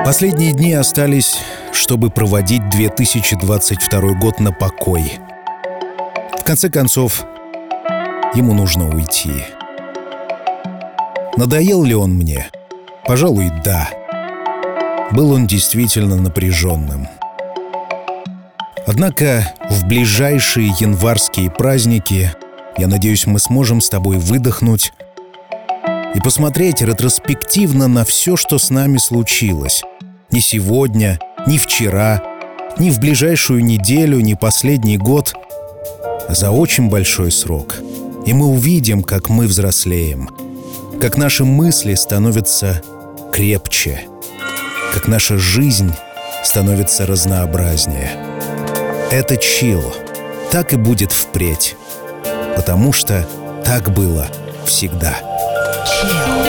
Последние дни остались, чтобы проводить 2022 год на покой. В конце концов, ему нужно уйти. Надоел ли он мне? Пожалуй, да. Был он действительно напряженным. Однако в ближайшие январские праздники, я надеюсь, мы сможем с тобой выдохнуть и посмотреть ретроспективно на все, что с нами случилось. Ни сегодня, ни вчера, ни в ближайшую неделю, ни последний год, а за очень большой срок. И мы увидим, как мы взрослеем, как наши мысли становятся крепче, как наша жизнь становится разнообразнее. Это чилл. Так и будет впредь, потому что так было всегда.